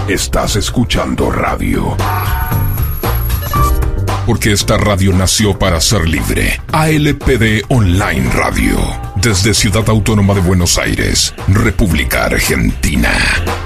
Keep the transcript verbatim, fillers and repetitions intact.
Estás escuchando radio. Porque esta radio nació para ser libre. A L P D Online Radio. Desde Ciudad Autónoma de Buenos Aires, República Argentina.